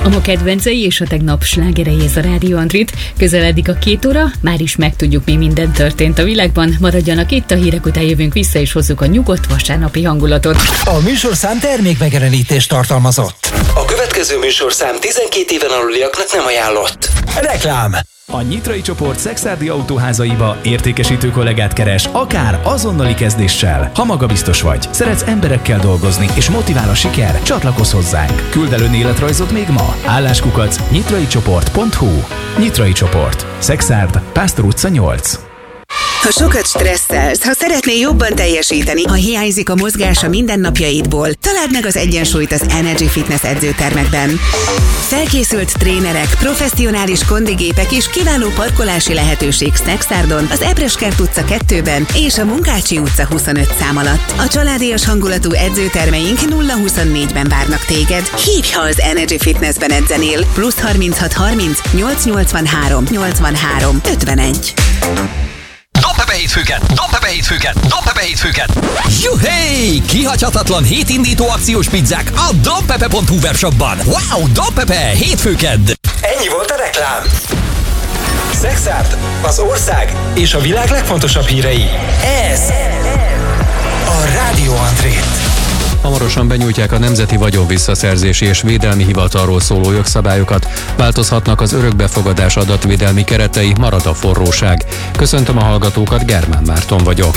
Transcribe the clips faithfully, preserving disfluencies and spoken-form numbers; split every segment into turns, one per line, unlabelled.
A ma kedvencei és a tegnap slágerei, ez a Rádió Andrit. Közeledik a két óra, már is megtudjuk, mi minden történt a világban. Maradjanak itt, a hírek után jövünk vissza, és hozzuk a nyugodt vasárnapi hangulatot.
A műsorszám termékmegjelenítést tartalmazott.
A következő műsorszám tizenkét éven aluliaknak nem ajánlott.
Reklám.
A Nyitrai csoport Szekszárdi autóházaiba értékesítő kollégát keres, akár azonnali kezdéssel. Ha magabiztos vagy, szeretsz emberekkel dolgozni és motivál a siker, csatlakozz hozzánk. Küld el önéletrajzot még ma. Álláskukac nyitraicsoport pont hu. Nyitrai csoport. Szekszárd, Pásztor utca nyolc.
Ha sokat stresszelsz, ha szeretnél jobban teljesíteni, ha hiányzik a mozgás a mindennapjaidból, találd meg az egyensúlyt az Energy Fitness edzőtermekben. Felkészült trénerek, professzionális kondigépek és kiváló parkolási lehetőség Szekszádon, az Ebreskert utca kettőben és a Munkácsi utca huszonöt szám alatt. A családias hangulatú edzőtermeink nulla huszonnégyben várnak téged. Hívj, ha az Energy Fitnessben edzenél. Plusz harminchat harminc nyolc nyolcvanhárom nyolcvanhárom ötvenegy.
Dobd be hétfőket! Dobd be hétfőket! Dobd be hétfőket! Juhé! Kihagyhatatlan hétindító akciós pizzák a dobpepe pont hu webshopban. Wow! Dobpepe! Hétfőked!
Ennyi volt a reklám. Szekszárd, az ország és a világ legfontosabb hírei. Ez a Rádió Andrit.
Hamarosan benyújtják a Nemzeti Vagyonvisszaszerzési és Védelmi Hivatalról szóló jogszabályokat. Változhatnak az örökbefogadás adatvédelmi keretei, marad a forróság. Köszöntöm a hallgatókat, Germán Márton vagyok.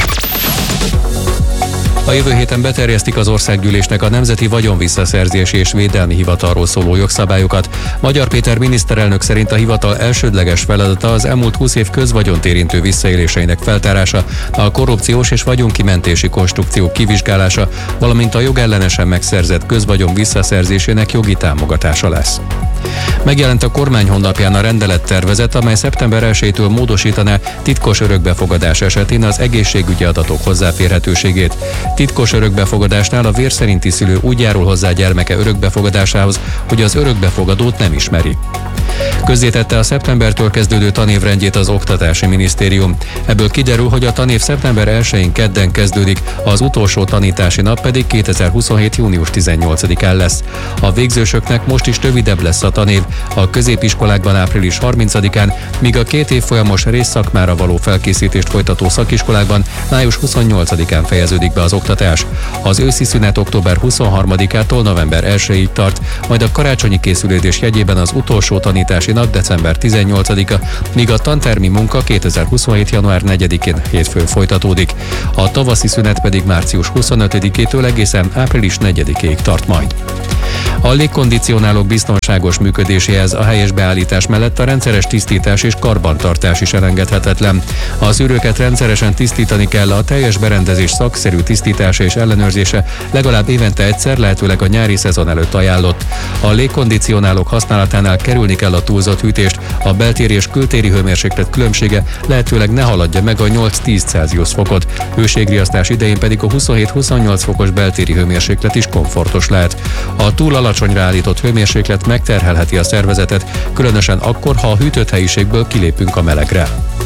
A jövő héten beterjesztik az Országgyűlésnek a Nemzeti Vagyonvisszaszerzési és Védelmi Hivatalról szóló jogszabályokat. Magyar Péter miniszterelnök szerint a hivatal elsődleges feladata az elmúlt húsz év közvagyont érintő visszaéléseinek feltárása, a korrupciós és vagyonkimentési konstrukciók kivizsgálása, valamint a jogellenesen megszerzett közvagyon visszaszerzésének jogi támogatása lesz. Megjelent a kormány honlapján a rendelettervezet, amely szeptember elsejétől módosítaná titkos örökbefogadás esetén az egészségügyi adatok hozzáférhetőségét. Titkos örökbefogadásnál a vér szerinti szülő úgy járul hozzá gyermeke örökbefogadásához, hogy az örökbefogadót nem ismeri. Közzétette a szeptembertől kezdődő tanévrendjét az Oktatási Minisztérium. Ebből kiderül, hogy a tanév szeptember elsején kedden kezdődik, az utolsó tanítási nap pedig kétezer-huszonhét június tizennyolcadikán lesz. A végzősöknek most is rövidebb lesz a tanév, a középiskolákban április harmincadikán, míg a két évfolyamos részszakmára való felkészítést folytató szakiskolákban május huszonnyolcadikán fejeződik be az oktatás. Az őszi szünet október huszonharmadikától november elsejéig tart, majd a karácsonyi készülődés jegyében az utolsó tanítási nap december tizennyolcadika, míg a tantermi munka kétezer-huszonhét január negyedikén hétfőn folytatódik. A tavaszi szünet pedig március huszonötödikétől egészen április negyedikéig tart majd. A légkondicionálók biztonságos működéséhez a helyes beállítás mellett a rendszeres tisztítás és karbantartás is elengedhetetlen. A szűrőket rendszeresen tisztítani kell, a teljes berendezés szakszerű tisztítása és ellenőrzése legalább évente egyszer, lehetőleg a nyári szezon előtt ajánlott. A légkondicionálók használatánál kerülni kell a túlzott hűtést, a beltéri és kültéri hőmérséklet különbsége lehetőleg ne haladja meg a nyolc-tíz Celsius fokot. Hőségriasztás idején pedig a huszonhét-huszonnyolc fokos beltéri hőmérséklet is komfortos lehet. A túl alacsonyra állított hőmérséklet megterhelheti a szervezetet, különösen akkor, ha a hűtött helyiségből kilépünk a melegre.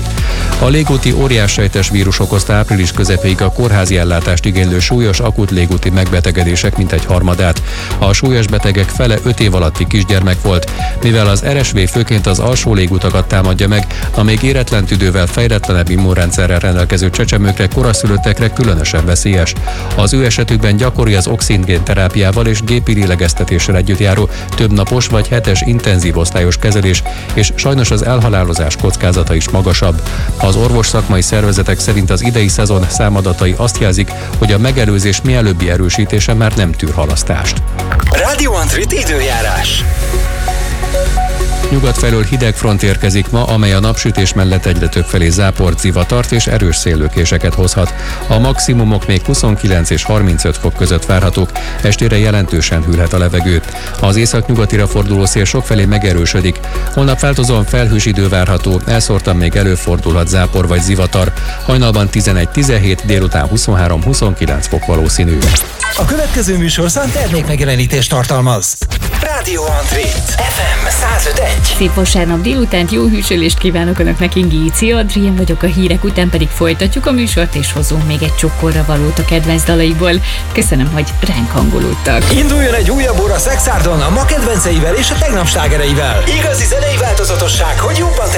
A légúti óriássejtes vírus okozta április közepéig a kórházi ellátást igénylő súlyos akut légúti megbetegedések mintegy harmadát. A súlyos betegek fele öt év alatti kisgyermek volt, mivel az er es vé főként az alsó légutakat támadja meg, a még éretlen tüdővel fejletlenebb immunrendszerrel rendelkező csecsemőkre, koraszülöttekre különösen veszélyes. Az ő esetükben gyakori az oxigén terápiával és gépi lélegeztetéssel együtt járó többnapos vagy hetes intenzív osztályos kezelés, és sajnos az elhalálozás kockázata is magasabb. Az orvosszakmai szervezetek szerint az idei szezon számadatai azt jelzik, hogy a megelőzés mielőbbi erősítése már nem tűr halasztást.
Rádió Andrit időjárás.
Nyugat felől hideg front érkezik ma, amely a napsütés mellett egyre többfelé záport, zivatart és erős széllökéseket hozhat. A maximumok még huszonkilenc és harmincöt fok között várhatók, estére jelentősen hűlhet a levegő. Az északnyugatira forduló szél sokfelé megerősödik. Holnap változóan felhős idő várható, elszórtan még előfordulhat zápor vagy zivatar. Hajnalban tizenegy-tizenhét, délután huszonhárom-huszonkilenc fok valószínű.
A következő műsorszám termékmegjelenítést tartalmaz. Radio Andrit. ef em száz öt egy.
Szép vasárnap délutánt, jó hűsölést kívánok Önöknek, Ingéci Adrien vagyok, a hírek után pedig folytatjuk a műsort, és hozunk még egy csokorra valót a kedvenc dalaiból. Köszönöm, hogy ránk hangolódtak.
Induljon egy újabb óra Szexárdon a ma kedvenceivel és a tegnap slágereivel. Igazi zenei változatosság, hogy jobban